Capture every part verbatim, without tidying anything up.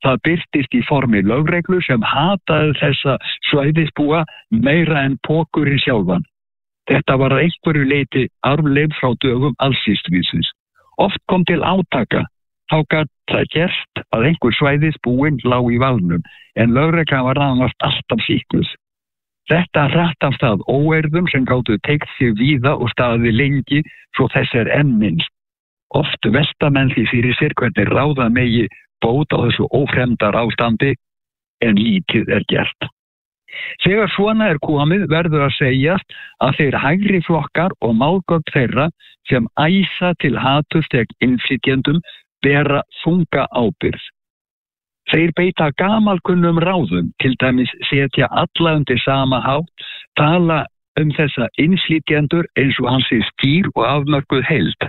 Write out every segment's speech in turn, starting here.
Það birtist í formi lögreglu sem hataði þessa svæðisbúa meira en pókurinn sjálfan. Þetta var að einhverju leyti arfleifð frá dögum allsýstvísins. Oft kom til átaka, þá gat það gerst að einhver svæðisbúinn lá í valnum, en lögreglan var nánast alltaf sýknuð. Þetta hratt af stað óeirðum sem gátu teygt sig víða og staði lengi, svo þess er enn minnst. Oft velta menn því fyrir sér hvernig ráða megi bót á þessu ófremdar ástandi, en lítið er gert. Þegar svona er komið verður að segjast að þeir hægri flokkar og málgögn þeirra sem æsa til haturs gegn innflytjendum bera þunga ábyrgð. Þeir beita gamalkunnum ráðum, til dæmis setja alla undir sama hátt, tala um þessa innflytjendur eins og hans er skýr og afmörkuð heild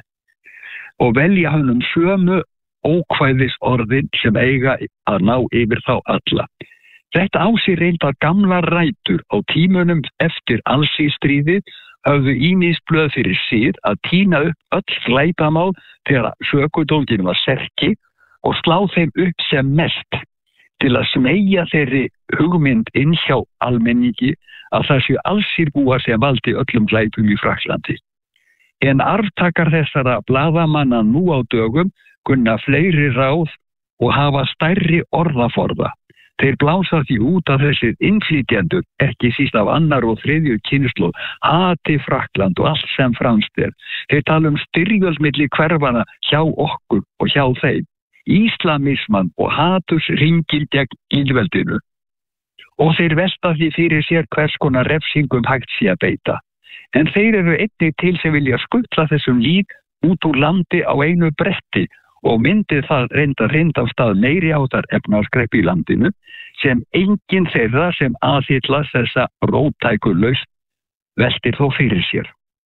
og velja hann um sömu ókvæðis orðin sem eiga að ná yfir þá alla. Þetta á sér reyndar gamlar rætur á tímunum eftir allsýstríðið höfðu ýmis blöð fyrir sið að tína upp öll glæpamál þegar sökudólgin var serki og slá þeim upp sem mest til að smeygja þeirri hugmynd inn hjá almenningi að það séu allsýrbúar sem valdi öllum glæpum í Frakklandi. En arftakar þessara blaðamanna nú á dögum kunna fleiri ráð og hafa stærri orðaforða. Þeir blása því út að þessir innflytjendur, ekki síst af annar og þriðju kynslóð, hati Frakkland og allt sem franskt er. Þeir tala um styrjöld milli hverfana hjá okkur og hjá þeim, íslamisman og hatursringil gegn lýðveldinu. Og þeir velta því fyrir sér hvers konar refsingum hægt sé að beita. En þeir eru einnig til sem vilja skutla þessum lýð út úr landi á einu bretti og myndið það reynda reynda af stað meiri áttar efnaskrepp í landinu sem enginn þeirra sem aðhyllast þessa róttæku lausn veltir þó fyrir sér.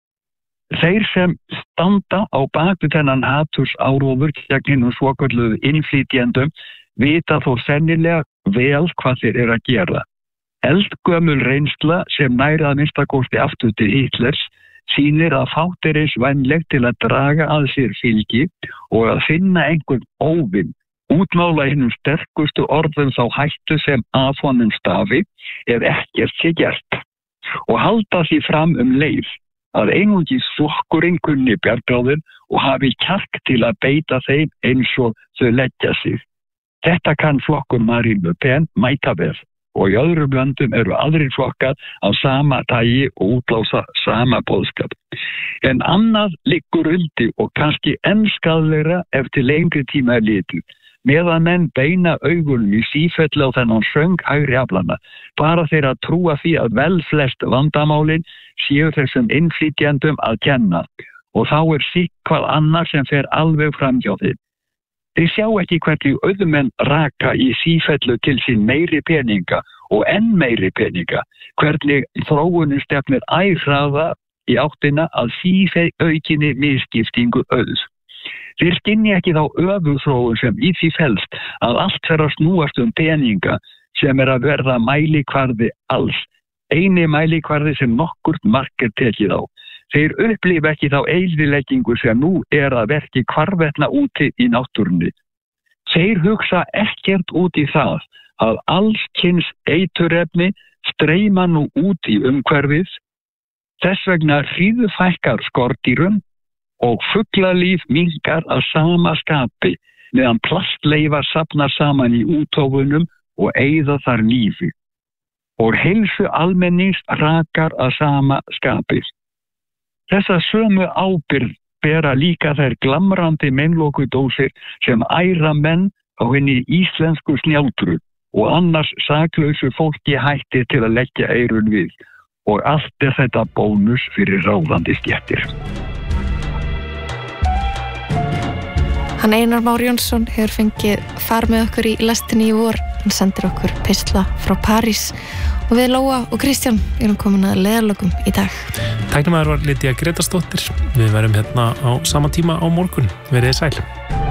Þeir sem standa á baku þennan haturs áróður gegn hinum svokölluðu innflytjendum vita þó sennilega vel hvað þeir eru að gera. Eldgömul reynsla sem nær að minnstakosti aftur til Hitlers sýnir að fátt er eins vænlegt til að draga að sér fylgi og að finna einhvern óvinn, útmála hinum sterkustu orðum þá hættu sem af honum stafi ef ekkert sé gert og halda því fram um leið að einungis flokkurinn kunni bjargráðin og hafi kjark til að beita þeim eins og þau leggja sig. Þetta kann flokkur Marine Le Pen mæta vel. Og í öðrum löndum eru aðrir flokkar á sama tagi og útlása sama boðskap. En annað liggur undir og kannski enn skaðlegra eftir lengri tíma er litið. Meðan menn beina augunum í sífellu á þennan söng hægri aflana, bara þeir að trúa því að vel flest vandamálin séu þessum innflytjendum að kenna og þá er sítt hvað annar sem fer alveg fram hjá þeim. Þeir sjá ekki hvernig auðmenn raka í sífellu til sín meiri peninga og enn meiri peninga, hvernig þróunin stefnir æ hraða í áttina að síaukinni misskiptingu auðs. Þeir skynja ekki þá öfugþróun sem í því felst að allt fer að snúast um peninga sem er að verða mælikvarði alls, eini mælikvarði sem nokkurt mark er tekið á. Þeir upplifa ekki þá eyðileggingu sem nú er að verki hvarvetna úti í náttúrunni. Þeir hugsa ekkert út í það að alls kyns eiturefni streyma nú út í umhverfið, þess vegna hríðfækkar skordýrum og fuglalíf minnkar að sama skapi meðan plastleifar safnar saman í úttófunum og eyða þar lífi. Og heilsu almennings rakar að sama skapi. Þessa sömu ábyrgð bera líka þær glamrandi meinlokudósir sem æra menn á henni íslensku snjáltru og annars saklausu fólki hætti til að leggja eyrun við og allt er þetta bónus fyrir ráðandi stéttir. Hann Einar Már Jónsson hefur fengið far með okkur í lestinni í vor. Hann sendir okkur pistla frá París og við Lóa og Kristján erum komin að leiðarlokum í dag. Tæknumæður var Lydia Grétarsdóttir. Við verðum hérna á sama tíma á morgun. Verið sæl.